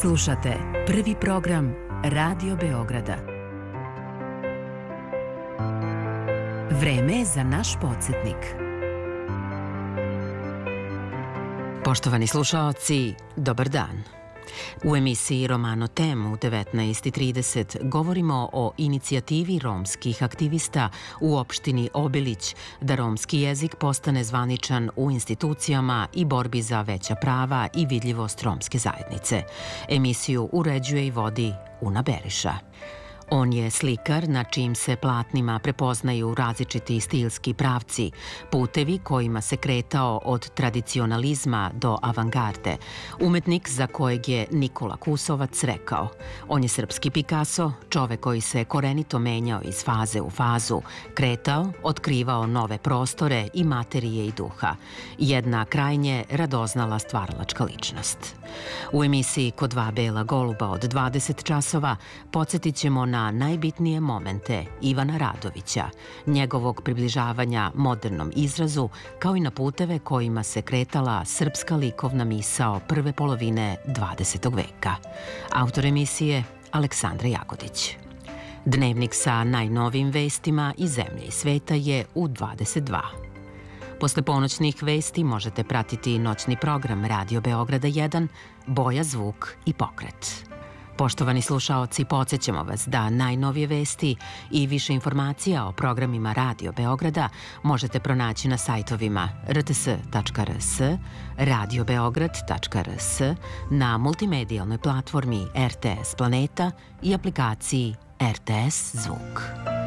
Slušate prvi program Radio Beograda. Vreme je za naš podsjetnik. Poštovani slušaoci, dobar dan. U emisiji Romano Tem u 19:30 govorimo o inicijativi romskih aktivista u opštini Obilić da romski jezik postane zvaničan u institucijama i borbi za veća prava i vidljivost romske zajednice. Emisiju uređuje i vodi Una Beriša. On je slikar na čijim se platnima prepoznaju različiti stilski pravci, putevi kojima se kretao od tradicionalizma do avangarde. Umetnik za kojeg je Nikola Kusovac rekao: on je srpski Picasso, čovek koji se korenito menjao iz faze u fazu, kretao, otkrivao nove prostore i materije i duha. Jedna krajnje radoznala stvaralačka ličnost. U emisiji Ko dva bela goluba od 20 časova podsjetit ćemo na najbitnije momente Ivana Radovića, njegovog približavanja modernom izrazu, kao i na puteve kojima se kretala srpska likovna misao prve polovine 20. veka. Autor emisije Aleksandra Jagodić. Dnevnik sa najnovijim vestima iz zemlje i sveta je u 22. Posle ponoćnih vesti možete pratiti noćni program Radio Beograda 1, Boja, zvuk i pokret. Poštovani slušaoci, podsjećamo vas da najnovije vesti i više informacija o programima Radio Beograda možete pronaći na sajtovima rts.rs, radiobeograd.rs, na multimedijalnoj platformi RTS Planeta i aplikaciji RTS Zvuk.